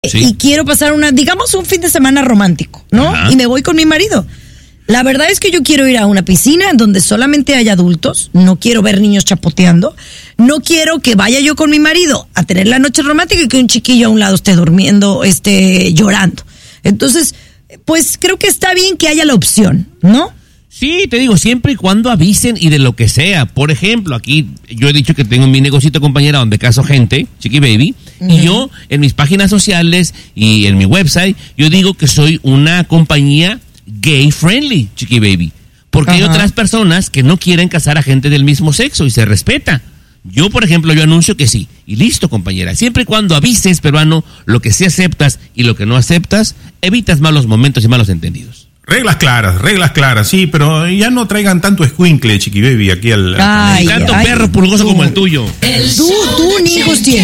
y quiero pasar digamos un fin de semana romántico, ¿no? Ajá. Y me voy con mi marido. La verdad es que yo quiero ir a una piscina en donde solamente haya adultos, no quiero ver niños chapoteando, no quiero que vaya yo con mi marido a tener la noche romántica y que un chiquillo a un lado esté durmiendo, llorando. Entonces, pues creo que está bien que haya la opción, ¿no? Sí, te digo, siempre y cuando avisen y de lo que sea. Por ejemplo, aquí yo he dicho que tengo mi negocito, compañera, donde caso gente, Chiqui Baby, y yo en mis páginas sociales y en mi website, yo digo que soy una compañía gay friendly, Chiqui Baby, porque hay otras personas que no quieren casar a gente del mismo sexo y se respeta. Yo, por ejemplo, yo anuncio que sí, y listo, compañera. Siempre y cuando avises, peruano, lo que sí aceptas y lo que no aceptas, evitas malos momentos y malos entendidos. Reglas claras, sí, pero ya no traigan tanto escuincle, Chiqui Baby, aquí al... Tanto perro pulgoso como el tuyo. Tú ni hijos tienes.